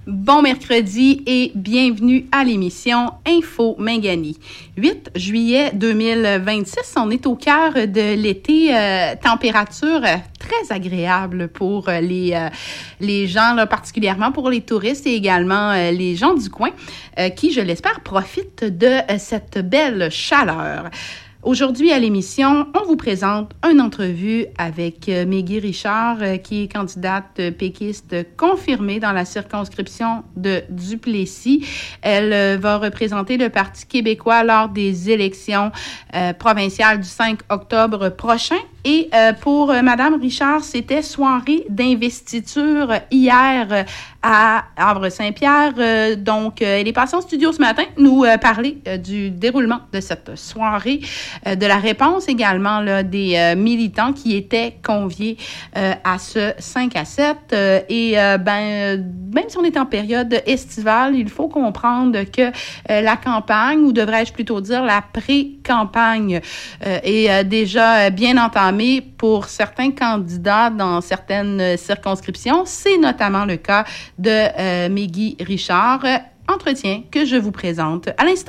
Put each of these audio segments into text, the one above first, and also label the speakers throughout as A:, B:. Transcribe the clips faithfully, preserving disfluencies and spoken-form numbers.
A: Bon mercredi et bienvenue à l'émission Info Mingani. huit juillet deux mille vingt-six, on est au cœur de l'été, euh, température très agréable pour les, euh, les gens, là, particulièrement pour les touristes et également euh, les gens du coin euh, qui, je l'espère, profitent de euh, cette belle chaleur. Aujourd'hui, à l'émission, on vous présente une entrevue avec euh, Meggy Richard, euh, qui est candidate euh, péquiste confirmée dans la circonscription de Duplessis. Elle euh, va représenter le Parti québécois lors des élections euh, provinciales du cinq octobre prochain. Et euh, pour euh, Madame Richard, c'était soirée d'investiture hier euh, à Havre-Saint-Pierre. Euh, donc, euh, elle est passée en studio ce matin nous euh, parler euh, du déroulement de cette soirée, euh, de la réponse également là, des euh, militants qui étaient conviés euh, à ce cinq à sept. Euh, et euh, ben, euh, même si on est en période estivale, il faut comprendre que euh, la campagne, ou devrais-je plutôt dire la pré-campagne, euh, est euh, déjà bien entamée pour certains candidats dans certaines circonscriptions. C'est notamment le cas de euh, Meggy Richard. Entretien que je vous présente à l'instant.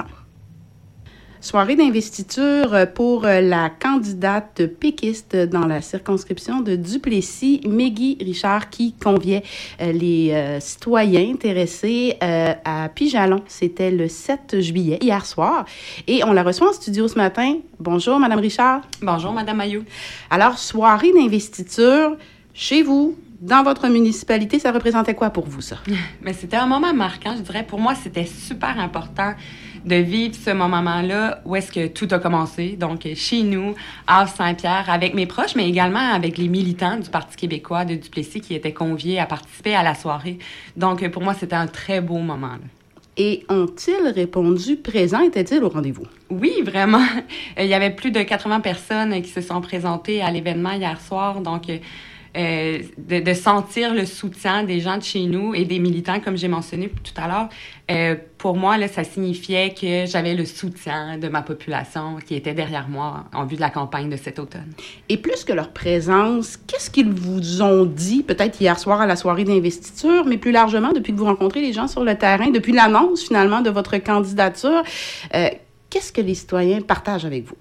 A: Soirée d'investiture pour la candidate péquiste dans la circonscription de Duplessis, Meggy Richard, qui conviait les euh, citoyens intéressés euh, à Pijalon. C'était le sept juillet, hier soir. Et on la reçoit en studio ce matin. Bonjour, Madame Richard.
B: Bonjour, Madame Mailloux.
A: Alors, soirée d'investiture chez vous, dans votre municipalité, ça représentait quoi pour vous, ça?
B: Mais c'était un moment marquant, je dirais. Pour moi, c'était super important de vivre ce moment-là où est-ce que tout a commencé. Donc, chez nous, à Havre-Saint-Pierre, avec mes proches, mais également avec les militants du Parti québécois de Duplessis qui étaient conviés à participer à la soirée. Donc, pour moi, c'était un très beau moment, là.
A: Et ont-ils répondu présents? Étaient-ils au rendez-vous?
B: Oui, vraiment. Il y avait plus de quatre-vingts personnes qui se sont présentées à l'événement hier soir. Donc, Euh, de, de sentir le soutien des gens de chez nous et des militants, comme j'ai mentionné tout à l'heure, euh, pour moi, là, ça signifiait que j'avais le soutien de ma population qui était derrière moi en vue de la campagne de cet automne.
A: Et plus que leur présence, qu'est-ce qu'ils vous ont dit, peut-être hier soir à la soirée d'investiture, mais plus largement, depuis que vous rencontrez les gens sur le terrain, depuis l'annonce, finalement, de votre candidature, euh, qu'est-ce que les citoyens partagent avec vous?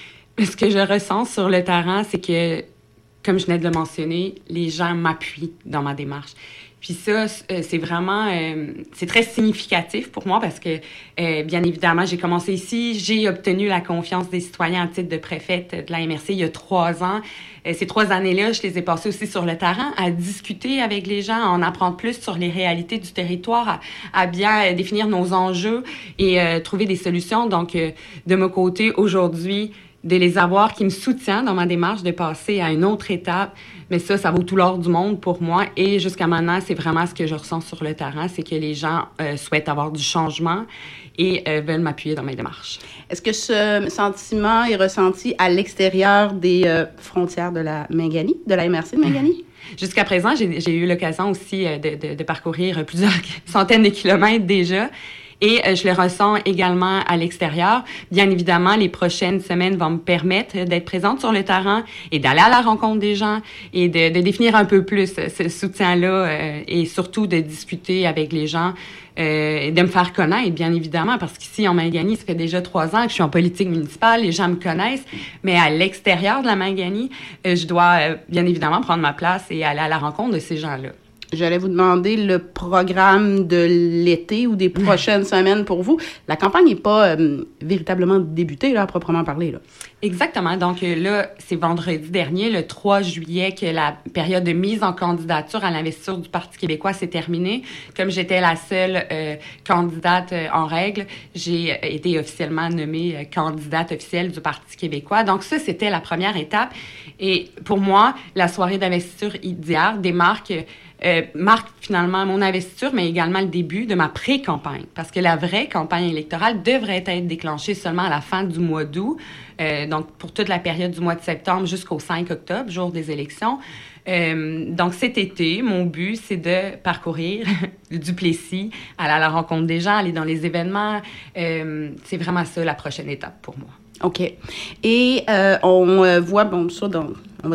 B: Ce que je ressens sur le terrain, c'est que, comme je venais de le mentionner, les gens m'appuient dans ma démarche. Puis ça, c'est vraiment, euh, c'est très significatif pour moi parce que, euh, bien évidemment, j'ai commencé ici, j'ai obtenu la confiance des citoyens en titre de préfète de la M R C il y a trois ans. Euh, ces trois années-là, je les ai passées aussi sur le terrain, à discuter avec les gens, à en apprendre plus sur les réalités du territoire, à, à bien définir nos enjeux et euh, trouver des solutions. Donc, euh, de mon côté, aujourd'hui, de les avoir qui me soutiennent dans ma démarche de passer à une autre étape. Mais ça, ça vaut tout l'or du monde pour moi. Et jusqu'à maintenant, c'est vraiment ce que je ressens sur le terrain, c'est que les gens euh, souhaitent avoir du changement et euh, veulent m'appuyer dans mes démarches.
A: Est-ce que ce sentiment est ressenti à l'extérieur des euh, frontières de la Mingani, de la M R C de Mingani?
B: Jusqu'à présent, j'ai, j'ai eu l'occasion aussi de, de, de parcourir plusieurs centaines de kilomètres déjà. Et euh, je le ressens également à l'extérieur. Bien évidemment, les prochaines semaines vont me permettre d'être présente sur le terrain et d'aller à la rencontre des gens et de, de définir un peu plus ce soutien-là euh, et surtout de discuter avec les gens euh, et de me faire connaître, bien évidemment, parce qu'ici, en Mingani, ça fait déjà trois ans que je suis en politique municipale, les gens me connaissent, mais à l'extérieur de la Mingani, euh, je dois euh, bien évidemment prendre ma place et aller à la rencontre de ces gens-là.
A: J'allais vous demander le programme de l'été ou des prochaines semaines pour vous. La campagne n'est pas euh, véritablement débutée, là, à proprement parler, là.
B: Exactement. Donc là, c'est vendredi dernier, le trois juillet, que la période de mise en candidature à l'investiture du Parti québécois s'est terminée. Comme j'étais la seule euh, candidate euh, en règle, j'ai été officiellement nommée euh, candidate officielle du Parti québécois. Donc ça, c'était la première étape. Et pour moi, la soirée d'investiture d'hier démarque Euh, marque finalement mon investiture, mais également le début de ma pré-campagne. Parce que la vraie campagne électorale devrait être déclenchée seulement à la fin du mois d'août, euh, donc pour toute la période du mois de septembre jusqu'au cinq octobre, jour des élections. Euh, donc cet été, mon but, c'est de parcourir le Duplessis, aller à la rencontre des gens, aller dans les événements. Euh, c'est vraiment ça la prochaine étape pour moi.
A: OK. Et euh, on voit, bon, ça, dans, on va dire,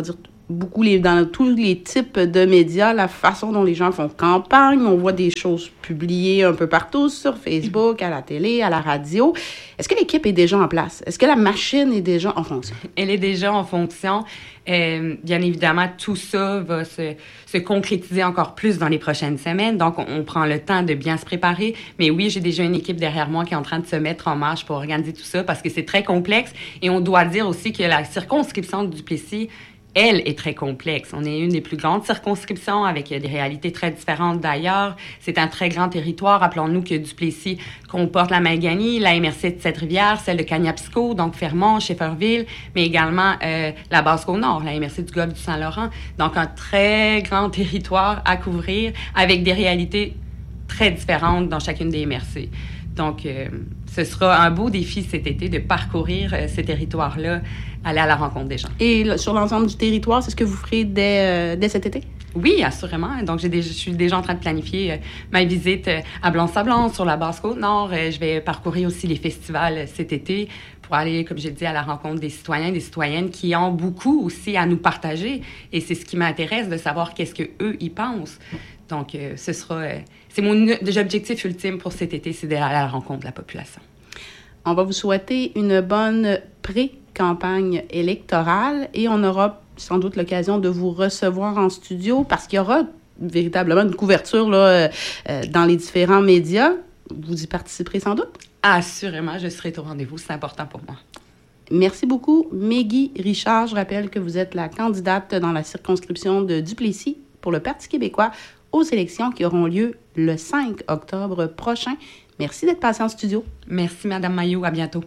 A: beaucoup les, dans tous les types de médias, la façon dont les gens font campagne. On voit des choses publiées un peu partout, sur Facebook, à la télé, à la radio. Est-ce que l'équipe est déjà en place? Est-ce que la machine est déjà en fonction?
B: Elle est déjà en fonction. Euh, bien évidemment, tout ça va se, se concrétiser encore plus dans les prochaines semaines. Donc, on, on prend le temps de bien se préparer. Mais oui, j'ai déjà une équipe derrière moi qui est en train de se mettre en marche pour organiser tout ça parce que c'est très complexe. Et on doit dire aussi que la circonscription de Duplessis, elle, est très complexe. On est une des plus grandes circonscriptions avec des réalités très différentes d'ailleurs. C'est un très grand territoire. Rappelons-nous que Duplessis comporte la Mangani, la M R C de Sept-Rivières, celle de Kaniapsco, donc Fermont, Schefferville, mais également euh, la Basse-Côte-Nord, la M R C du Golfe du Saint-Laurent. Donc, un très grand territoire à couvrir avec des réalités très différentes dans chacune des M R C. Donc, euh, ce sera un beau défi cet été de parcourir euh, ces territoires-là, aller à la rencontre des gens.
A: Et là, sur l'ensemble du territoire, c'est ce que vous ferez dès, euh, dès cet été?
B: Oui, assurément. Donc, j'ai déjà, je suis déjà en train de planifier euh, ma visite euh, à Blanc-Sablon, sur la Basse-Côte-Nord. Euh, je vais parcourir aussi les festivals euh, cet été pour aller, comme j'ai dit, à la rencontre des citoyens, des citoyennes qui ont beaucoup aussi à nous partager. Et c'est ce qui m'intéresse, de savoir qu'est-ce qu'eux, ils pensent. Donc, euh, ce sera... Euh, c'est mon objectif ultime pour cet été, c'est d'aller à la rencontre de la population.
A: On va vous souhaiter une bonne pré-campagne électorale et on aura sans doute l'occasion de vous recevoir en studio parce qu'il y aura véritablement une couverture là, euh, dans les différents médias. Vous y participerez sans doute?
B: Assurément, je serai au rendez-vous. C'est important pour moi.
A: Merci beaucoup. Meggy Richard, je rappelle que vous êtes la candidate dans la circonscription de Duplessis pour le Parti québécois aux élections qui auront lieu le cinq octobre prochain. Merci d'être passée en studio.
B: Merci, Mme Mailloux. À bientôt.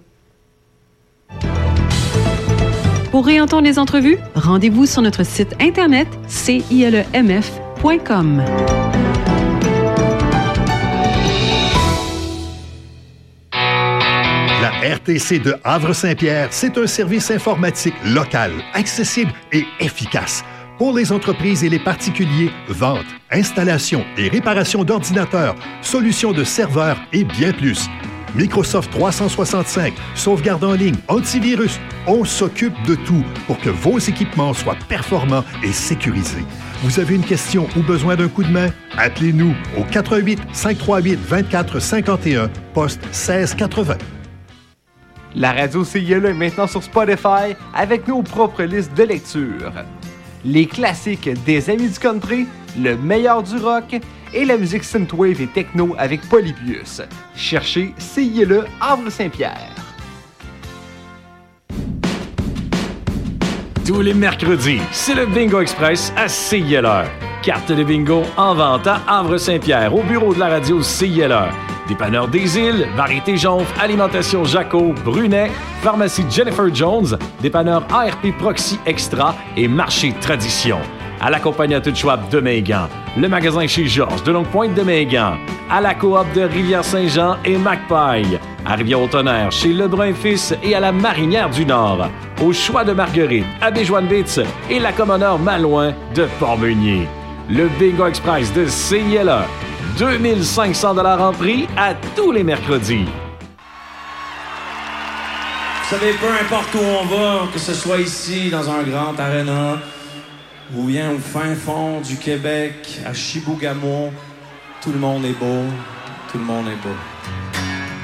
C: Pour réentendre les entrevues, rendez-vous sur notre site internet c i l e m f point com.
D: La R T C de Havre-Saint-Pierre, c'est un service informatique local, accessible et efficace. Pour les entreprises et les particuliers, vente, installation et réparation d'ordinateurs, solutions de serveurs et bien plus. Microsoft trois cent soixante-cinq, sauvegarde en ligne, antivirus, on s'occupe de tout pour que vos équipements soient performants et sécurisés. Vous avez une question ou besoin d'un coup de main? Appelez-nous au quatre un huit, cinq trois huit, deux quatre cinq un, poste seize quatre-vingts.
E: La radio C I L E est maintenant sur Spotify avec nos propres listes de lecture. Les classiques des Amis du Country, le meilleur du rock et la musique synthwave et techno avec Polybius. Cherchez C I L E Havre-Saint-Pierre.
F: Tous les mercredis, c'est le Bingo Express à C I L E. Carte de bingo en vente à Havre-Saint-Pierre, au bureau de la radio C I L E. Dépanneur des Îles, Variété Jonf, Alimentation Jaco, Brunet, Pharmacie Jennifer Jones, Dépanneur A R P Proxy Extra et Marché Tradition. À la compagnie à tout Schwab de Megan, le magasin chez Georges de Longue-Pointe de Megan, à la coop de Rivière-Saint-Jean et Macpaille, à Rivière-au-Tonnerre chez Lebrun-Fils et à la Marinière du Nord, au Choix de Marguerite, à Béjoine-Bitz et la Commodore Malouin de Port-Meunier. Le Bingo Express de C I L E. deux mille cinq cents dollars en prix à tous les mercredis.
G: Vous savez, peu importe où on va, que ce soit ici, dans un grand aréna, ou bien au fin fond du Québec, à Chibougamau, tout le monde est beau, tout le monde est beau.